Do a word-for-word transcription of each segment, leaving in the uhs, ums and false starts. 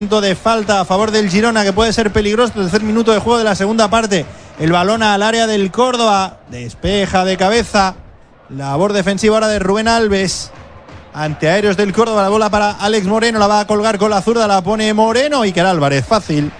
De falta a favor del Girona, que puede ser peligroso. Tercer minuto de juego de la segunda parte. El balón al área del Córdoba, despeja de cabeza. Labor defensiva ahora de Rubén Alves. Anteaéreos del Córdoba, la bola para Alex Moreno, la va a colgar con la zurda, la pone Moreno. Iker Álvarez, fácil.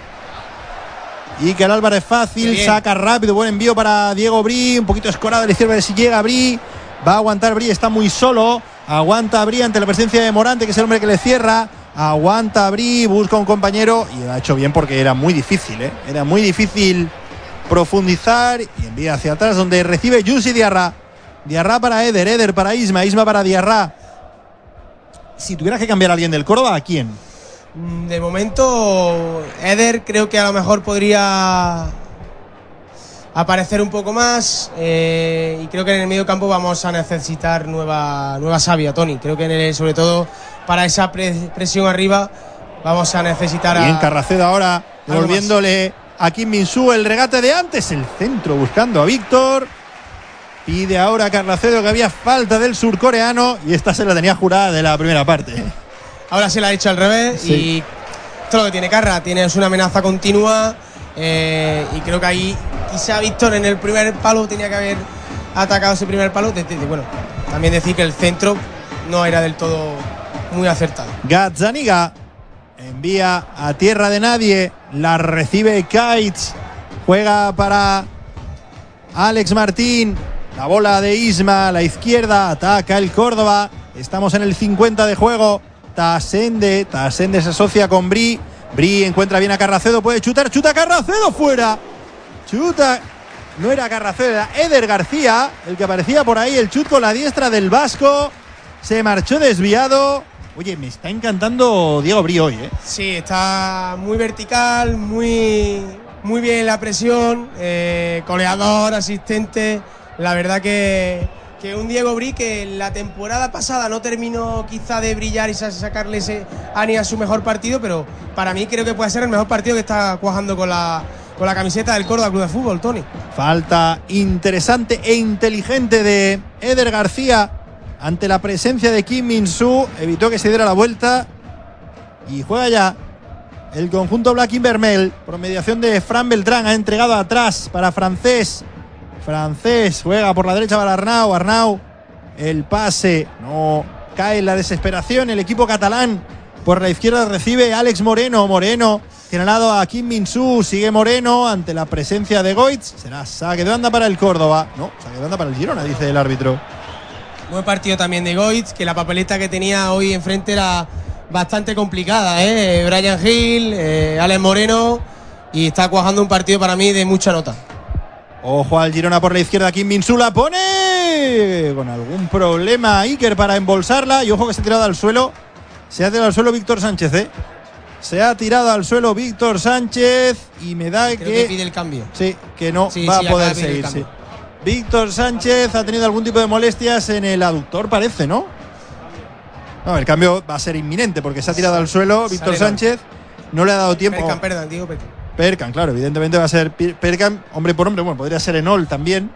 Iker Álvarez fácil, saca rápido, buen envío para Diego Brí. Un poquito escorado a la izquierda, a ver si llega Brí. Va a aguantar Brí, está muy solo. Aguanta Brí ante la presencia de Morante, que es el hombre que le cierra. Aguanta Brí, busca un compañero y lo ha hecho bien porque era muy difícil, ¿eh? Era muy difícil profundizar y envía hacia atrás donde recibe Youssy Diarra. Diarra para Eder, Eder para Isma, Isma para Diarra. Si tuvieras que cambiar a alguien del Córdoba, ¿a quién? De momento, Eder creo que a lo mejor podría aparecer un poco más eh, y creo que en el medio campo vamos a necesitar nueva, nueva savia, Tony. Creo que en el, sobre todo para esa pre- presión arriba vamos a necesitar a... Bien, Carracedo ahora devolviéndole a Kim Min-soo el regate de antes, el centro buscando a Víctor. Pide ahora a Carracedo que había falta del surcoreano y esta se la tenía jurada de la primera parte. Ahora se la ha hecho al revés, sí. Y esto es lo que tiene Carra, tienes una amenaza continua eh, y creo que ahí quizá Víctor en el primer palo tenía que haber atacado ese primer palo. De, de, de, bueno, también decir que el centro no era del todo muy acertado. Gazzaniga envía a tierra de nadie, la recibe Kites, juega para Alex Martín, la bola de Isma a la izquierda, ataca el Córdoba, estamos en el cincuenta de juego. Tasende, Tasende se asocia con Brí, Brí encuentra bien a Carracedo, puede chutar, chuta Carracedo, fuera, chuta, no era Carracedo, era Eder García, el que aparecía por ahí, el chut con la diestra del vasco, se marchó desviado. Oye, me está encantando Diego Brí hoy, ¿eh? Sí, está muy vertical, muy, muy bien en la presión, eh, coleador, asistente. La verdad que, que un Diego Brí que la temporada pasada no terminó quizá de brillar y sacarle ese ani a su mejor partido, pero para mí creo que puede ser el mejor partido que está cuajando con la, con la camiseta del Córdoba Club de Fútbol, Tony. Falta interesante e inteligente de Eder García ante la presencia de Kim Min-soo, evitó que se diera la vuelta y juega ya el conjunto Black Invermel por mediación de Fran Beltrán, ha entregado atrás para Francés, Francés juega por la derecha para Arnau, Arnau el pase, no cae en la desesperación el equipo catalán, por la izquierda recibe Alex Moreno, Moreno tiene al lado a Kim Min-soo, sigue Moreno ante la presencia de Goitz, será saque de banda para el Córdoba, no, saque de banda para el Girona, dice el árbitro. Buen partido también de Goitz, que la papeleta que tenía hoy enfrente era bastante complicada, ¿eh? Brian Hill, eh, Alex Moreno, y está cuajando un partido para mí de mucha nota. Ojo al Girona por la izquierda, Kim Min-soo la pone con algún problema Iker para embolsarla y ojo que se ha tirado al suelo, se ha tirado al suelo Víctor Sánchez, ¿eh? Se ha tirado al suelo Víctor Sánchez y me da Creo que... que pide el cambio. Sí, que no sí, va sí, a poder seguir, sí. Víctor Sánchez ha tenido algún tipo de molestias en el aductor, parece, ¿no? No, el cambio va a ser inminente porque se ha tirado al suelo Víctor Sánchez. No le ha dado tiempo. Perkan, Perkan, digo Perkan. Perkan, claro, evidentemente va a ser Perkan, hombre por hombre. Bueno, podría ser Enol también.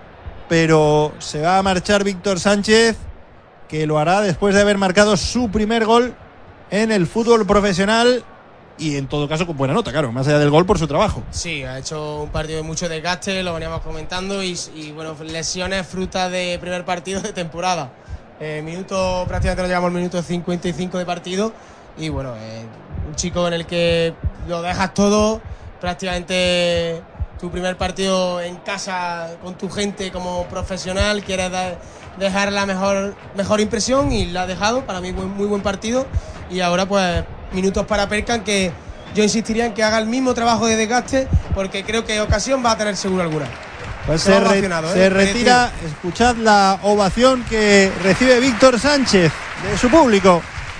Pero se va a marchar Víctor Sánchez, que lo hará después de haber marcado su primer gol en el fútbol profesional. Y en todo caso con buena nota, claro, más allá del gol por su trabajo. Sí, ha hecho un partido de mucho desgaste, lo veníamos comentando, y, y bueno, lesiones fruta de primer partido de temporada. Eh, minuto, prácticamente nos llegamos al minuto cincuenta y cinco de partido, y bueno, eh, un chico en el que lo dejas todo, prácticamente tu primer partido en casa con tu gente como profesional, quieres dar, dejar la mejor, mejor impresión y la ha dejado, para mí muy, muy buen partido, y ahora pues minutos para Perkan, que yo insistiría en que haga el mismo trabajo de desgaste porque creo que ocasión va a tener seguro alguna. Pues se, re, ¿eh? se retira, escuchad la ovación que recibe Víctor Sánchez de su público.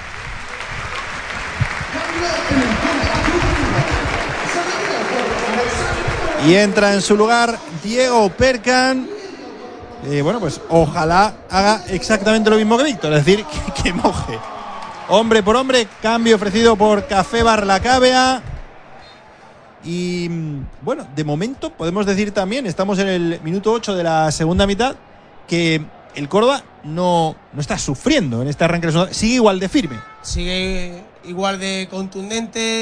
Y entra en su lugar Diego Perkan. Eh, bueno, pues ojalá haga exactamente lo mismo que Víctor, es decir, que, que moje. Hombre por hombre, cambio ofrecido por Café Bar La Cávea. Y bueno, de momento podemos decir también, estamos en el minuto ocho de la segunda mitad, que el Córdoba no, no está sufriendo en este arranque, sigue igual de firme. Sigue igual de contundente.